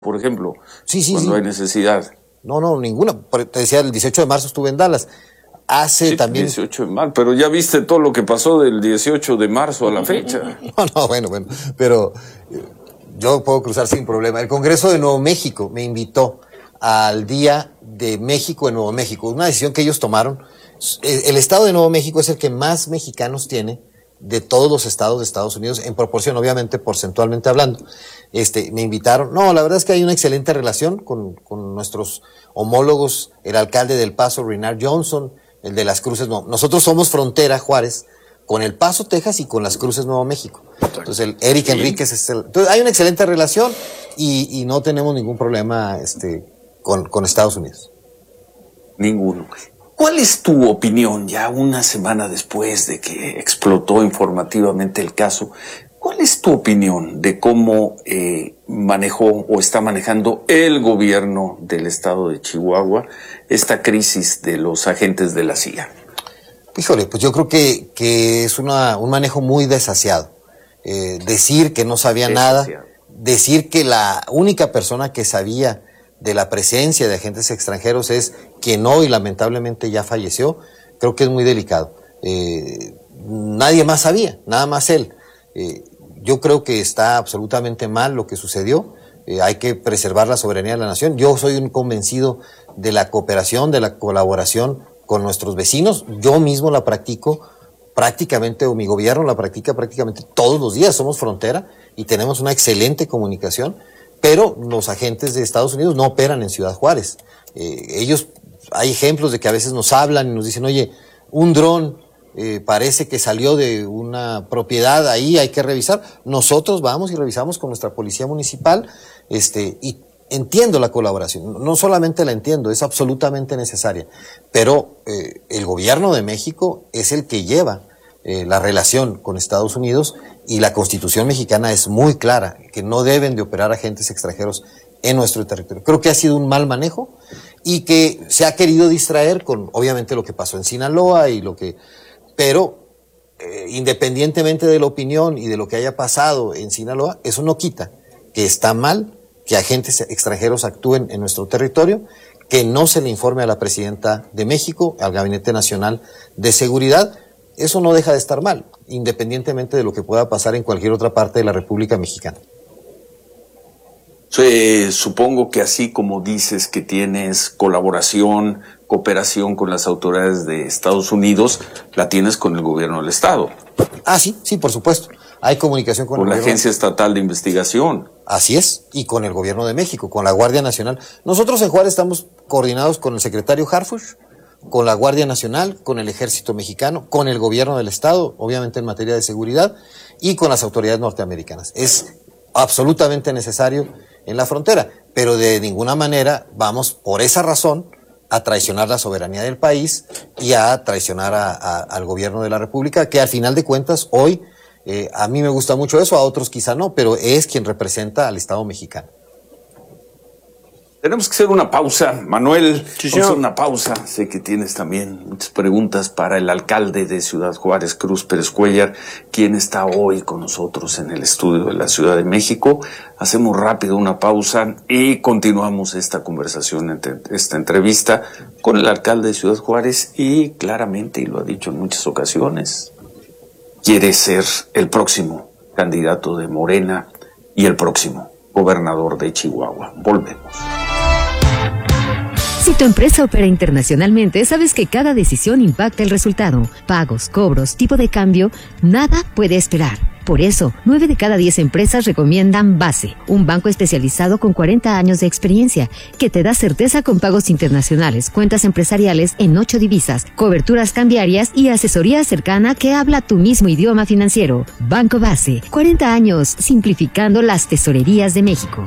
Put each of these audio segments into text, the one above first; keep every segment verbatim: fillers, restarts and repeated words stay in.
por ejemplo, sí, sí, cuando sí. hay necesidad. No, no, ninguna. Te decía, el dieciocho de marzo estuve en Dallas. Hace sí, también... dieciocho de marzo, pero ya viste todo lo que pasó del dieciocho de marzo a la fecha. No, no, bueno, bueno, pero yo puedo cruzar sin problema. El Congreso de Nuevo México me invitó al Día de México en Nuevo México, una decisión que ellos tomaron. El estado de Nuevo México es el que más mexicanos tiene de todos los estados de Estados Unidos, en proporción, obviamente, porcentualmente hablando. Este, me invitaron. No, la verdad es que hay una excelente relación con, con nuestros homólogos, el alcalde del Paso, Renard Johnson, el de Las Cruces. No, nosotros somos frontera, Juárez, con El Paso, Texas, y con Las Cruces, Nuevo México. Entonces, el Eric sí. Enríquez es el... Entonces, hay una excelente relación y, y no tenemos ningún problema este, con, con Estados Unidos. Ninguno. ¿Cuál es tu opinión ya una semana después de que explotó informativamente el caso? ¿Cuál es tu opinión de cómo eh, manejó o está manejando el gobierno del estado de Chihuahua esta crisis de los agentes de la C I A? Híjole, pues yo creo que, que es una, un manejo muy desasiado. Eh, decir que no sabía desasiado. nada, decir que la única persona que sabía de la presencia de agentes extranjeros es quien hoy lamentablemente ya falleció, creo que es muy delicado. Eh, nadie más sabía, nada más él. Eh, yo creo que está absolutamente mal lo que sucedió. Eh, hay que preservar la soberanía de la nación. Yo soy un convencido de la cooperación, de la colaboración con nuestros vecinos. Yo mismo la practico prácticamente, o mi gobierno la practica prácticamente todos los días. Somos frontera y tenemos una excelente comunicación, pero los agentes de Estados Unidos no operan en Ciudad Juárez. Eh, ellos, hay ejemplos de que a veces nos hablan y nos dicen, oye, un dron eh, parece que salió de una propiedad ahí, hay que revisar. Nosotros vamos y revisamos con nuestra policía municipal, este, y entiendo la colaboración, no solamente la entiendo, es absolutamente necesaria, pero eh, el gobierno de México es el que lleva eh, la relación con Estados Unidos, y la Constitución mexicana es muy clara, que no deben de operar agentes extranjeros en nuestro territorio. Creo que ha sido un mal manejo y que se ha querido distraer con, obviamente, lo que pasó en Sinaloa y lo que... Pero, eh, independientemente de la opinión y de lo que haya pasado en Sinaloa, eso no quita que está mal que agentes extranjeros actúen en nuestro territorio, que no se le informe a la Presidenta de México, al Gabinete Nacional de Seguridad. Eso no deja de estar mal, independientemente de lo que pueda pasar en cualquier otra parte de la República Mexicana. Sí, supongo que así como dices que tienes colaboración, cooperación con las autoridades de Estados Unidos, la tienes con el gobierno del Estado. Ah, sí, sí, por supuesto. Hay comunicación con, con el la gobierno. Agencia Estatal de Investigación. Así es, y con el gobierno de México, con la Guardia Nacional. Nosotros en Juárez estamos coordinados con el secretario Harfuch, con la Guardia Nacional, con el Ejército Mexicano, con el gobierno del Estado, obviamente en materia de seguridad, y con las autoridades norteamericanas. Es absolutamente necesario en la frontera, pero de ninguna manera vamos, por esa razón, a traicionar la soberanía del país y a traicionar a, a, al gobierno de la República, que al final de cuentas hoy, eh, a mí me gusta mucho eso, a otros quizá no, pero es quien representa al Estado mexicano. Tenemos que hacer una pausa, Manuel, sí, vamos a hacer una pausa. Sé que tienes también muchas preguntas para el alcalde de Ciudad Juárez, Cruz Pérez Cuéllar, quien está hoy con nosotros en el estudio de la Ciudad de México. Hacemos rápido una pausa y continuamos esta conversación, esta entrevista con el alcalde de Ciudad Juárez, y claramente, y lo ha dicho en muchas ocasiones, quiere ser el próximo candidato de Morena y el próximo gobernador de Chihuahua. Volvemos. Si tu empresa opera internacionalmente, sabes que cada decisión impacta el resultado. Pagos, cobros, tipo de cambio, nada puede esperar. Por eso, nueve de cada diez empresas recomiendan Base, un banco especializado con cuarenta años de experiencia, que te da certeza con pagos internacionales, cuentas empresariales en ocho divisas, coberturas cambiarias y asesoría cercana que habla tu mismo idioma financiero. Banco Base, cuarenta años simplificando las tesorerías de México.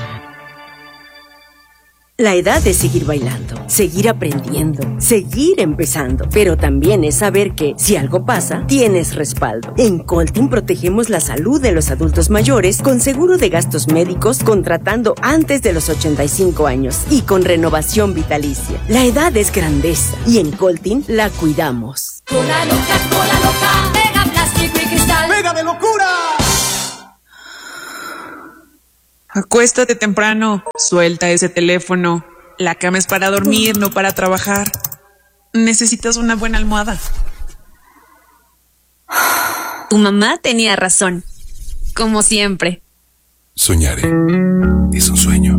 La edad es seguir bailando, seguir aprendiendo, seguir empezando, pero también es saber que, si algo pasa, tienes respaldo. En Coltin protegemos la salud de los adultos mayores con seguro de gastos médicos contratando antes de los ochenta y cinco años y con renovación vitalicia. La edad es grandeza y en Coltin la cuidamos. Cola loca, cola loca, pega plástico y cristal. ¡Pega de locura! Acuéstate temprano, suelta ese teléfono. La cama es para dormir, no para trabajar. Necesitas una buena almohada. Tu mamá tenía razón, como siempre. Soñaré. Es un sueño.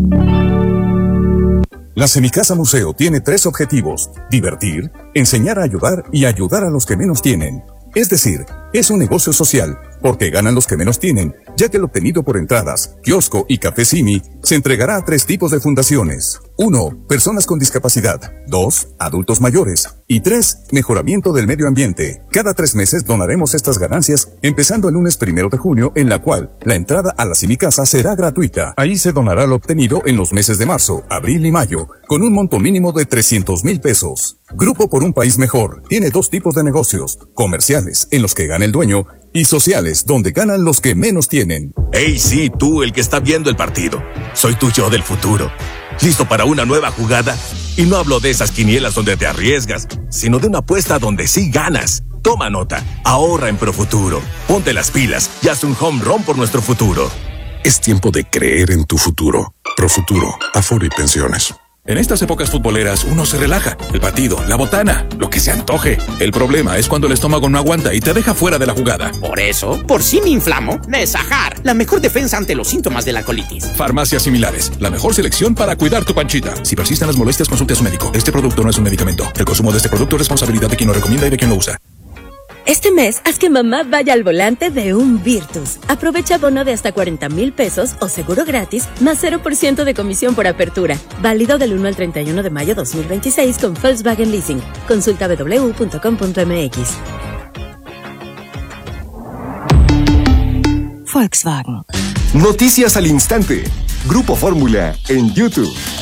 La Semicasa Museo tiene tres objetivos: divertir, enseñar a ayudar y ayudar a los que menos tienen. Es decir, es un negocio social, porque ganan los que menos tienen, ya que el obtenido por entradas, kiosco y café Simi se entregará a tres tipos de fundaciones. Uno, personas con discapacidad. Dos, adultos mayores. Y tres, mejoramiento del medio ambiente. Cada tres meses donaremos estas ganancias, empezando el lunes primero de junio, en la cual la entrada a la Semicasa será gratuita. Ahí se donará lo obtenido en los meses de marzo, abril y mayo, con un monto mínimo de trescientos mil pesos. Grupo por un País Mejor tiene dos tipos de negocios: comerciales, en los que gana el dueño, y sociales, donde ganan los que menos tienen. Hey, sí, tú, el que está viendo el partido. Soy tu yo del futuro. ¿Listo para una nueva jugada? Y no hablo de esas quinielas donde te arriesgas, sino de una apuesta donde sí ganas. Toma nota, ahorra en Profuturo. Ponte las pilas y haz un home run por nuestro futuro. Es tiempo de creer en tu futuro. Profuturo, Afore y Pensiones. En estas épocas futboleras uno se relaja. El partido, la botana, lo que se antoje. El problema es cuando el estómago no aguanta y te deja fuera de la jugada. Por eso, por si me inflamo, Nesajar, la mejor defensa ante los síntomas de la colitis. Farmacias Similares, la mejor selección para cuidar tu panchita. Si persisten las molestias, consulte a su médico. Este producto no es un medicamento. El consumo de este producto es responsabilidad de quien lo recomienda y de quien lo usa. Este mes, haz que mamá vaya al volante de un Virtus. Aprovecha bono de hasta cuarenta mil pesos o seguro gratis, más cero por ciento de comisión por apertura. Válido del uno al treinta y uno de mayo dos mil veintiséis con Volkswagen Leasing. Consulta w w w punto com punto m x. Volkswagen. Noticias al instante. Grupo Fórmula en YouTube.